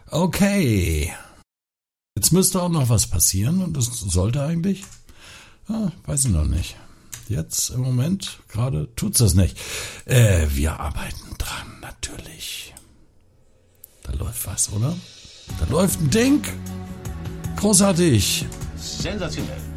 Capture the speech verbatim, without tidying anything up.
Okay. Jetzt müsste auch noch was passieren und das sollte eigentlich, ja, weiß ich noch nicht. Jetzt im Moment gerade tut's das nicht. Äh, wir arbeiten dran, natürlich. Da läuft was, oder? Da läuft ein Ding. Großartig. Sensationell.